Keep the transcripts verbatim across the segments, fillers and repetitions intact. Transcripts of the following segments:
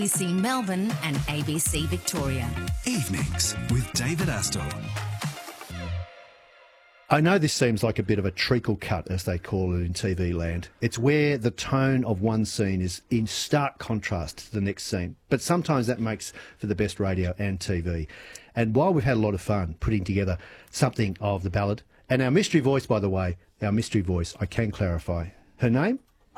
A B C Melbourne and A B C Victoria. Evenings with David Astor. I know this seems like a bit of a treacle cut, as they call it in T V land. It's where the tone of one scene is in stark contrast to the next scene. But sometimes that makes for the best radio and T V. And while we've had a lot of fun putting together something of the ballad, and our mystery voice, by the way, our mystery voice, I can clarify. Her name?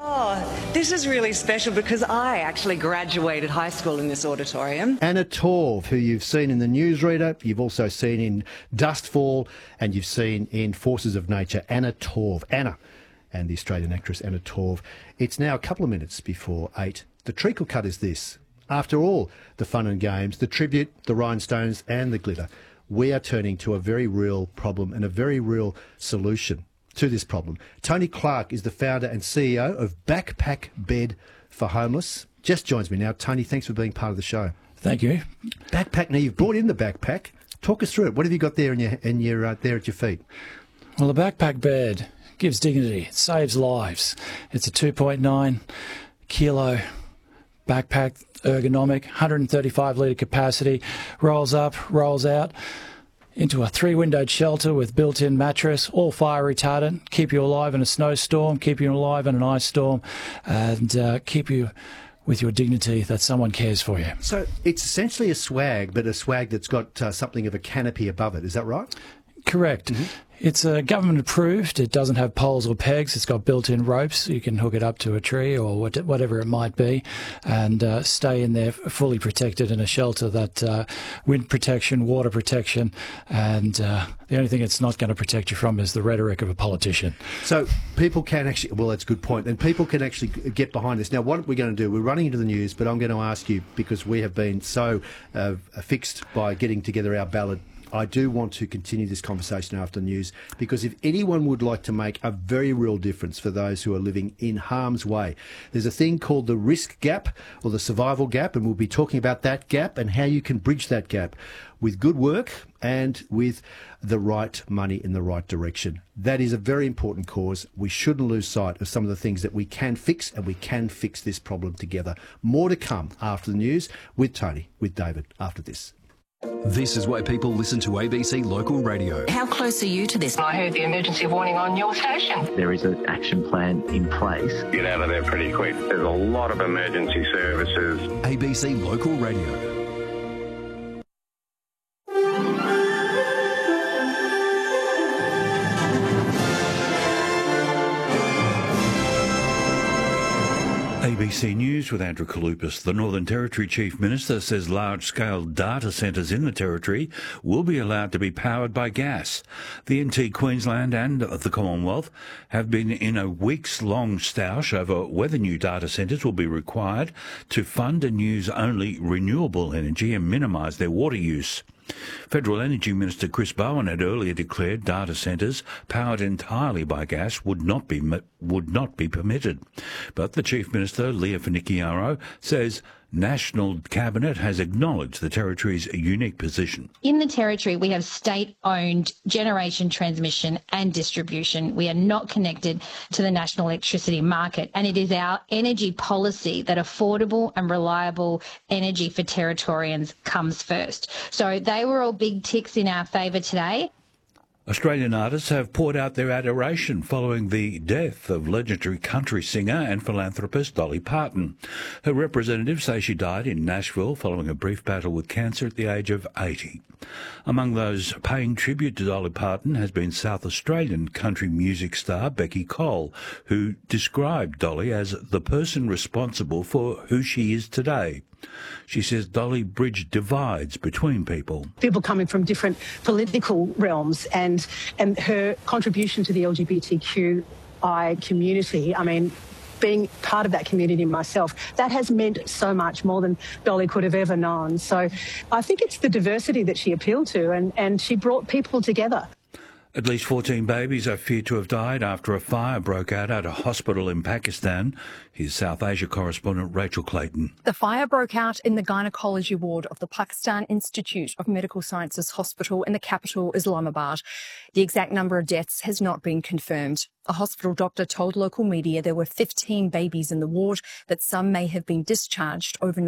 Oh, this is really special because I actually graduated high school in this auditorium. Anna Torv, who you've seen in The Newsreader, you've also seen in Dustfall, and you've seen in Forces of Nature. Anna Torv. Anna, and the Australian actress Anna Torv. It's now a couple of minutes before eight. The treacle cut is this. After all the fun and games, the tribute, the rhinestones and the glitter, we are turning to a very real problem and a very real solution to this problem. Tony Clark is the founder and C E O of Backpack Bed for Homeless. Just joins me now. Tony, thanks for being part of the show. Thank you. Backpack. Now you've brought in the backpack. Talk us through it. What have you got there in your in your uh, there at your feet? Well, the backpack bed gives dignity. It saves lives. It's a two point nine kilo backpack, ergonomic, one hundred thirty-five litre capacity, rolls up, rolls out into a three-windowed shelter with built-in mattress, all fire retardant, keep you alive in a snowstorm, keep you alive in an ice storm, and uh, keep you with your dignity that someone cares for you. So it's essentially a swag, but a swag that's got uh, something of a canopy above it. Is that right? Correct. Mm-hmm. It's uh, government approved. It doesn't have poles or pegs. It's got built-in ropes. You can hook it up to a tree or what, whatever it might be, and uh, stay in there fully protected in a shelter that uh, wind protection, water protection, and uh, the only thing it's not going to protect you from is the rhetoric of a politician. So people can actually, well, that's a good point, and people can actually get behind this. Now, what we're going to do, we're running into the news, but I'm going to ask you, because we have been so uh, fixed by getting together our ballad, I do want to continue this conversation after the news, because if anyone would like to make a very real difference for those who are living in harm's way, there's a thing called the risk gap or the survival gap, and we'll be talking about that gap and how you can bridge that gap with good work and with the right money in the right direction. That is a very important cause. We shouldn't lose sight of some of the things that we can fix, and we can fix this problem together. More to come after the news with Tony, with David, after this. This is why people listen to A B C Local Radio. How close are you to this? I heard the emergency warning on your station. There is an action plan in place. Get out of there pretty quick. There's a lot of emergency services. A B C Local Radio. A B C News with Andrew Kalupas. The Northern Territory Chief Minister says large-scale data centres in the Territory will be allowed to be powered by gas. The N T Queensland and the Commonwealth have been in a weeks-long stoush over whether new data centres will be required to fund and use only renewable energy and minimise their water use. Federal Energy Minister Chris Bowen had earlier declared data centres powered entirely by gas would not be would not be permitted. But the Chief Minister, Leah Finocchiaro, says National Cabinet has acknowledged the Territory's unique position. In the Territory, we have state-owned generation, transmission and distribution. We are not connected to the national electricity market, and it is our energy policy that affordable and reliable energy for Territorians comes first. So they were all big ticks in our favour today. Australian artists have poured out their adoration following the death of legendary country singer and philanthropist Dolly Parton. Her representatives say she died in Nashville following a brief battle with cancer at the age of eighty. Among those paying tribute to Dolly Parton has been South Australian country music star Becky Cole, who described Dolly as the person responsible for who she is today. She says Dolly bridged divides between people. People coming from different political realms, and and her contribution to the L G B T Q I community, I mean, being part of that community myself, that has meant so much more than Dolly could have ever known. So I think it's the diversity that she appealed to, and, and she brought people together. At least fourteen babies are feared to have died after a fire broke out at a hospital in Pakistan. Here's South Asia correspondent Rachel Clayton. The fire broke out in the gynecology ward of the Pakistan Institute of Medical Sciences Hospital in the capital, Islamabad. The exact number of deaths has not been confirmed. A hospital doctor told local media there were fifteen babies in the ward, that some may have been discharged overnight.